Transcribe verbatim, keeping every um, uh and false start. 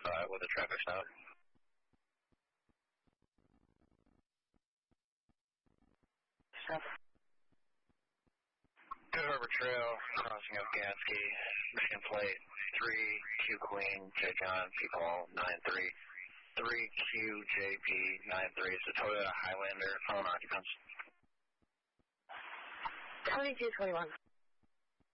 five with a traffic stop. Stop. Good Harbor Trail, crossing of Gatsky, Michigan Plate, three Q Queen, J John, P-Paul, nine three, three Q J P, nine three, it's a Toyota Highlander, phone occupants. twenty-two twenty-one.